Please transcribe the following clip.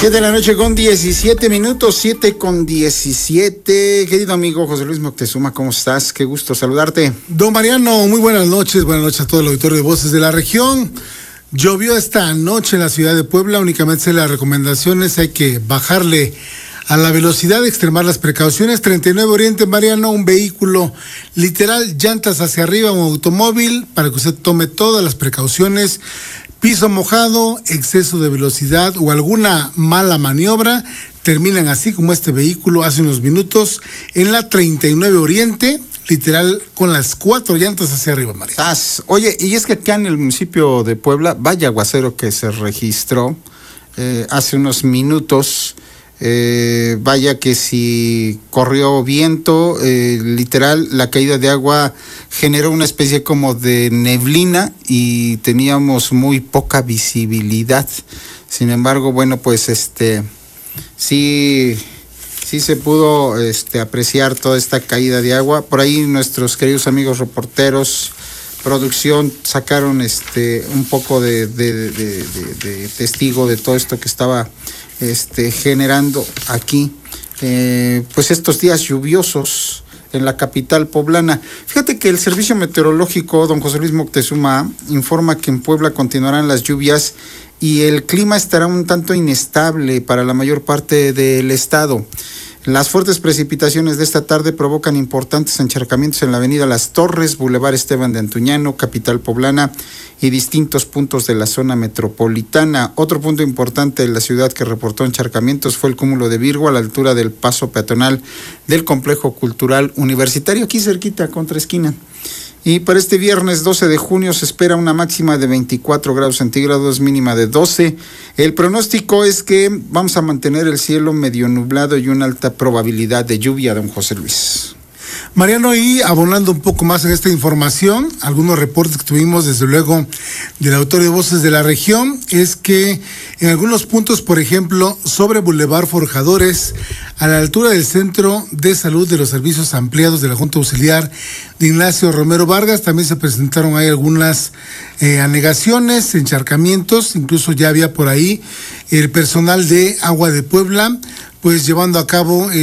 7 de la noche con 17 minutos, 7 con 17. Querido amigo José Luis Moctezuma, ¿cómo estás? Qué gusto saludarte. Don Mariano, muy buenas noches a todo el auditorio de Voces de la Región. Llovió esta noche en la ciudad de Puebla, únicamente las recomendaciones, hay que bajarle a la velocidad, extremar las precauciones. 39 Oriente, Mariano, un vehículo literal, llantas hacia arriba, un automóvil, para que usted tome todas las precauciones. Piso mojado, exceso de velocidad o alguna mala maniobra, terminan así como este vehículo hace unos minutos en la 39 Oriente, literal con las 4 llantas hacia arriba, María. Oye, y es que acá en el municipio de Puebla, vaya aguacero que se registró hace unos minutos. Vaya que si corrió viento, literal la caída de agua generó una especie como de neblina y teníamos muy poca visibilidad. Sin embargo, bueno, pues sí se pudo apreciar toda esta caída de agua. Por ahí nuestros queridos amigos reporteros, producción, sacaron un poco de testigo de todo esto que estaba generando aquí, pues estos días lluviosos en la capital poblana. Fíjate que el Servicio Meteorológico, don José Luis Moctezuma, informa que en Puebla continuarán las lluvias y el clima estará un tanto inestable para la mayor parte del estado. Las fuertes precipitaciones de esta tarde provocan importantes encharcamientos en la avenida Las Torres, Boulevard Esteban de Antuñano, capital poblana y distintos puntos de la zona metropolitana. Otro punto importante de la ciudad que reportó encharcamientos fue el cúmulo de Virgo a la altura del paso peatonal del complejo cultural universitario, aquí cerquita, contra esquina. Y para este viernes 12 de junio se espera una máxima de 24 grados centígrados, mínima de 12. El pronóstico es que vamos a mantener el cielo medio nublado y una alta probabilidad de lluvia, don José Luis. Mariano, y abonando un poco más en esta información, algunos reportes que tuvimos desde luego del auditorio de Voces de la Región, es que en algunos puntos, por ejemplo, sobre Boulevard Forjadores, a la altura del Centro de Salud de los Servicios Ampliados de la Junta Auxiliar de Ignacio Romero Vargas, también se presentaron ahí algunas anegaciones, encharcamientos, incluso ya había por ahí el personal de Agua de Puebla, pues llevando a cabo